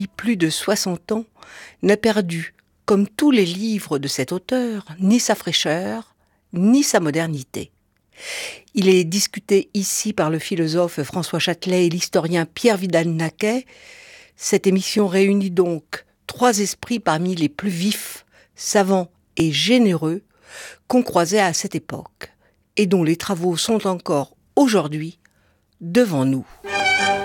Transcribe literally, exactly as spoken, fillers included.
plus de soixante ans, n'a perdu, comme tous les livres de cet auteur, ni sa fraîcheur, ni sa modernité. Il est discuté ici par le philosophe François Châtelet et l'historien Pierre Vidal-Naquet. Cette émission réunit donc trois esprits parmi les plus vifs, savants et généreux qu'on croisait à cette époque, et dont les travaux sont encore aujourd'hui devant nous.